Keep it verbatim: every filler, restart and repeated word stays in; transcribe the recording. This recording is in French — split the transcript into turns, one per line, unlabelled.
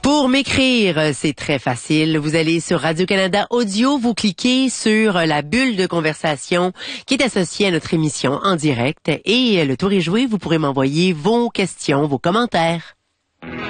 Pour m'écrire, c'est très facile. Vous allez sur Radio-Canada Audio, vous cliquez sur la bulle de conversation qui est associée à notre émission en direct et le tour est joué. Vous pourrez m'envoyer vos questions, vos commentaires.